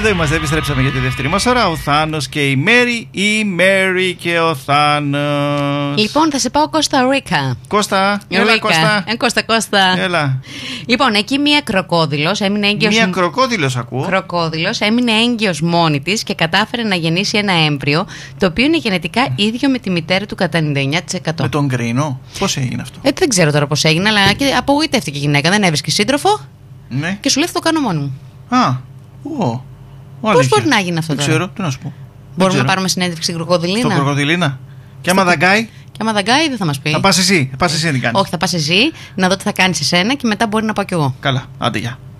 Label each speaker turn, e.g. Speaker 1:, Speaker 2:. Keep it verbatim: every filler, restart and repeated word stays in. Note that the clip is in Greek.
Speaker 1: Εδώ είμαστε, επιστρέψαμε για τη δεύτερη μας ώρα. Ο Θάνος και η Μέρη, η Μέρη και ο Θάνος.
Speaker 2: Λοιπόν, θα σε πάω Κώστα Ρίκα.
Speaker 1: Κώστα, έλα Κώστα.
Speaker 2: Ε, Κώστα, Κώστα.
Speaker 1: Έλα.
Speaker 2: Λοιπόν, εκεί μία κροκόδιλος έμεινε έγκυος.
Speaker 1: Μία κροκόδιλος ακούω.
Speaker 2: Κροκόδιλος έμεινε έγκυος μόνη της και κατάφερε να γεννήσει ένα έμβριο, το οποίο είναι γενετικά ίδιο με τη μητέρα του κατά ενενήντα εννιά τοις εκατό.
Speaker 1: Με τον γκρίνο. Πώς έγινε αυτό?
Speaker 2: Ε, δεν ξέρω τώρα πώς έγινε, αλλά και απογοητεύτηκε η γυναίκα. Δεν έβρισκε σύντροφο.
Speaker 1: Ναι.
Speaker 2: Και σου λέει, θα το κάνω μόνη μου.
Speaker 1: Α, ω.
Speaker 2: Πώς μπορεί να γίνει αυτό
Speaker 1: δεν
Speaker 2: τώρα?
Speaker 1: ξέρω, τι να σου πω.
Speaker 2: Μπορούμε να πάρουμε συνέντευξη στην κροκοδιλίνα.
Speaker 1: Στον κροκοδιλίνα. Και άμα δαγκάει.
Speaker 2: Και άμα δαγκάει, δεν θα μας πει.
Speaker 1: Θα πας εσύ, θα πας εσύ να την κάνεις.
Speaker 2: Όχι, θα πας εσύ, να δω τι θα κάνεις εσένα και μετά μπορεί να πάω κι εγώ.
Speaker 1: Καλά, άντε γεια.